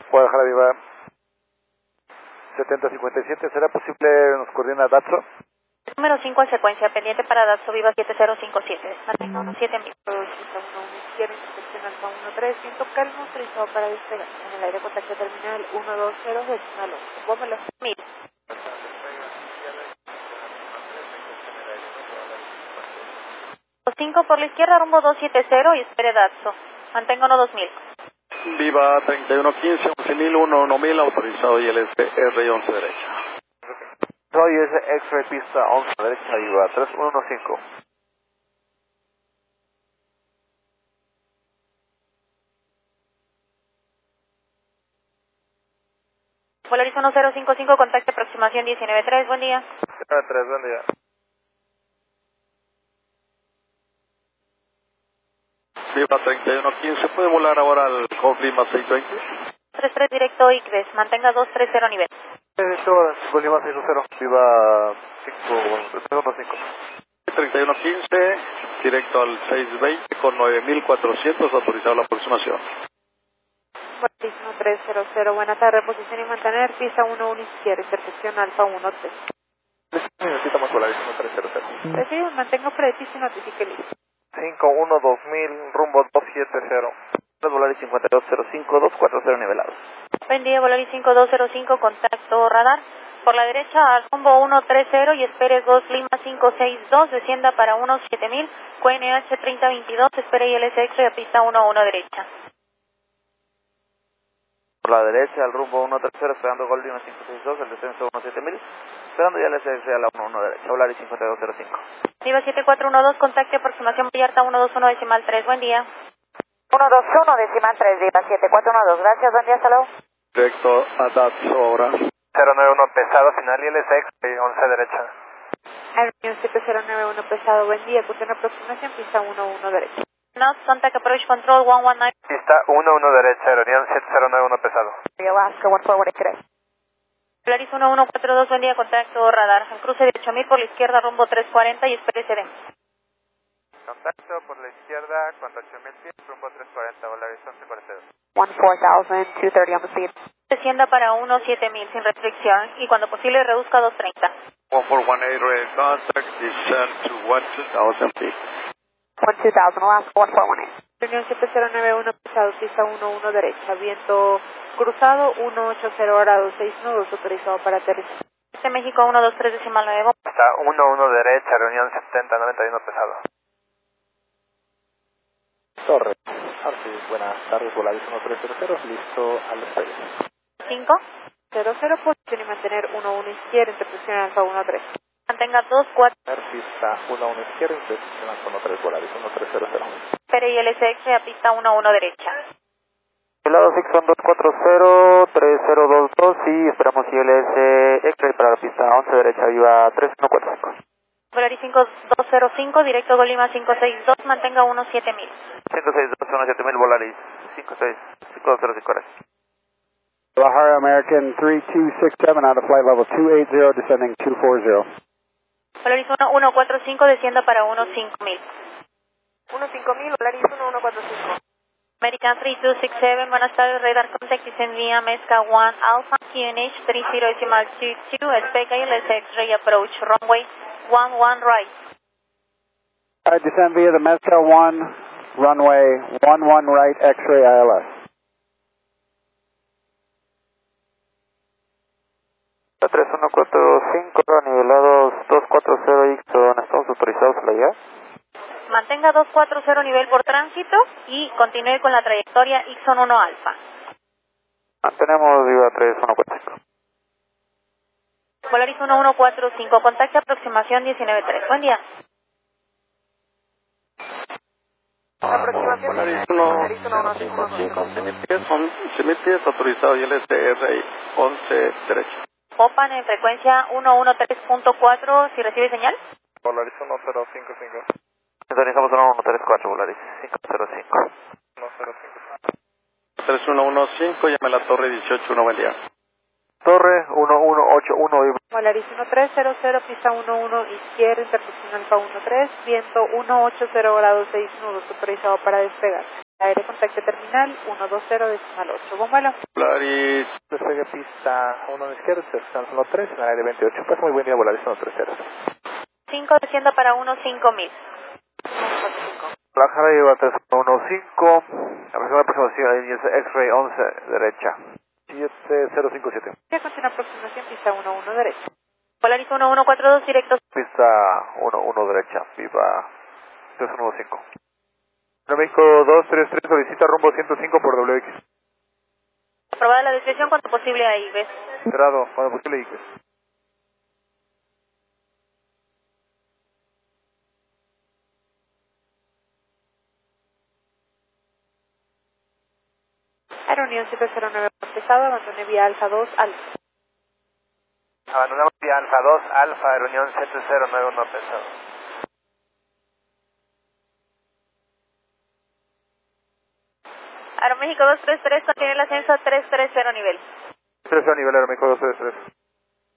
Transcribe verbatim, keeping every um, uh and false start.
Guadalajara Viva setenta cincuenta y siete, ¿será posible nos coordina Datso? Número cinco en secuencia, pendiente para Datso Viva siete cero cinco siete. Mantenga unos siete mil. Izquierda, intersección Alfa uno tres, viento calmo, autorizado para despegar. En el aire contacto terminal uno dos cero, decimal once. Pómelo. Mil. cinco por la izquierda, rumbo dos siete cero y espere Datso. Mantenga uno dos mil. Viva treinta y uno quince, once mil, uno mil, autorizado y L S R y once derecha. Soy ese X-Ray pista once derecha Viva tres uno uno cinco. Polaris uno cero cinco cinco, contacto aproximación diecinueve tres, buen día. diecinueve tres, buen día. Viva treinta y uno quince, ¿puede volar ahora al Golf Lima seiscientos veinte? tres tres directo I C B E S, mantenga dos tres cero nivel. Esto, Bolívar seis cero, Viva cinco uno cinco. treinta y uno quince, directo al seiscientos veinte con nueve mil cuatrocientos, autorizado la aproximación. Polaris uno tres cero cero, buena tarde, posición y mantener, pista uno uno izquierda, intersección Alfa uno tres. Necesitamos Polaris uno tres cero cero. Recibe, mantenga preciso y notifique listo. cinco uno dos mil, rumbo dos siete cero. Polaris cincuenta y dos cero cinco, dos cuatro cero nivelados. Buen día, Polaris cinco dos cero cinco, contacto radar. Por la derecha al rumbo uno tres cero y espere dos Lima cinco seis dos, descienda para uno siete mil, Q N H treinta veintidós, espere I L S X y a pista uno uno derecha. Por la derecha al rumbo uno tres cero, esperando Gol Lima cinco seis dos, el descenso uno siete mil, esperando ya el S S a la uno uno derecha, Polaris cincuenta y dos cero cinco. Viva siete cuatro uno dos, contacto aproximación Vallarta uno dos uno decimal tres, buen día. uno dos uno decimal tres, Viva siete cuatro uno dos, gracias, buen día, hasta luego. Directo a Datso ahora. cero nueve uno pesado, final I L S X, once derecha. Avión siete cero nueve uno pesado, buen día, cuestión aproximación, pista uno uno derecha. Now, contact approach control one one nine. Pista uno uno derecha, aerolínea siete cero nueve uno pesado. Alaska one four one eight. Polaris uno uno cuatro dos, buen día, contacto radar. En cruce de ocho mil por la izquierda, rumbo tres cuarenta y espere C D. Contacto por la izquierda, cuarenta y ocho mil pies, rumbo tres cuarenta, Polaris once cuarenta y dos. one four thousand, two thirty on the speed. Descienda para uno siete mil sin restricción y cuando posible reduzca a dos treinta. one four one eight ready contact, descend to one two thousand feet. one two thousand, Alaska one four one eight. Avión siete cero nueve uno pesado, pista uno uno derecha, viento cruzado ciento ochenta grados, seis nudos, autorizado para aterrizar. Este México uno dos tres decimal nueve. Está uno uno derecha, reunión setenta noventa y uno pesado. Torre, Arcis, buenas tardes, Polaris uno tres cero cero, listo al despegue. cinco. cero cero, posición y mantener uno uno izquierda, intersección Alfa uno tres. Mantenga dos cuatro. Pista uno uno izquierda, intersección Alfa uno tres, Polaris uno tres cero cero. Espere I L S X y a pista uno uno derecha. Lado Dixon dos cuatro cero, tres cero dos dos y esperamos I L S X para la pista once derecha, Viva tres uno cuatro cinco. Polaris cinco dos cero cinco, directo Golima cinco seis dos, mantenga uno siete mil. cinco seis dos uno siete mil, Polaris cinco seis cinco dos cero cinco. Guadalajara American three two six seven out of flight level two eight zero, descending two four zero. Polaris uno uno cuatro cinco, descienda para uno cinco mil. uno cinco mil, Polaris uno uno cuatro cinco. American three two six seven, buenas tardes, radar contact is in via Mezca one Alpha, Q N H three zero decimal two two, expect I L S X-ray approach, runway one one right. All right, descend via the Mezcal one, runway one one right, X-ray I L S. tres uno cuatro cinco, nivelados dos cuatro cero, Ixon, estamos autorizados a la llegada. Mantenga dos cuatro cero nivel por tránsito y continúe con la trayectoria Ixon uno Alfa. Mantenemos Viva tres uno cuatro cinco. Polaris uno uno cuatro cinco, contacto aproximación diecinueve tres, buen día. Aproximación Polaris uno cero cinco cinco, once mil pies, autorizado y L S R once derecha. Popan en frecuencia ciento trece punto cuatro, si recibe señal. Polaris uno cero cinco cinco. Sintonizamos uno uno tres cuatro, Polaris cinco cero cinco. uno cero cinco. tres uno uno cinco, llame a la torre dieciocho uno, buen día. Torre uno uno ocho uno, Viva. Polaris uno tres cero cero, pista uno uno izquierda, intersección Alfa uno tres, viento ciento ochenta grados, seis nudos, autorizado para despegar. Aire contacto terminal uno dos cero decimal ocho. Buen vuelo. Polaris. Despegue pista uno a la izquierda, descanso uno tres, en el aire veintiocho. Pasa muy buen día, Volaris uno tres cero. cinco descienda para uno cinco mil. Guadalajara lleva tres uno cinco, la persona aproximación es X-Ray once, derecha. siete cero cinco siete. Ya continúa aproximación pista uno uno derecha. Polaris uno uno cuatro dos directo. Pista uno uno derecha, viva tres uno cinco. México dos tres tres solicita rumbo ciento cinco por W X. Aprobada la desviación cuanto posible ahí, ¿ves? Cerrado, cuando posible X. Aeronión siete cero nueve pesado, abandone vía Alfa dos, Alfa. Abandonamos vía Alfa dos, Alfa, reunión siete cero nueve uno pesado. Aeroméxico dos tres tres contiene el ascenso a tres tres cero nivel. tres cero nivel Aeroméxico dos tres tres.